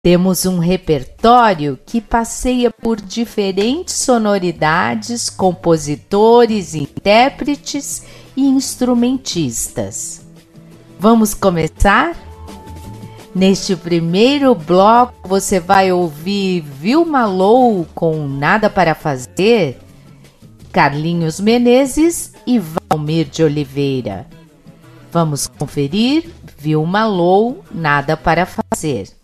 Temos um repertório que passeia por diferentes sonoridades, compositores, intérpretes e instrumentistas. Vamos começar? Neste primeiro bloco você vai ouvir Vilma Lou com Nada para Fazer, Carlinhos Menezes e Valmir de Oliveira. Vamos conferir Vilma Lou, Nada para Fazer.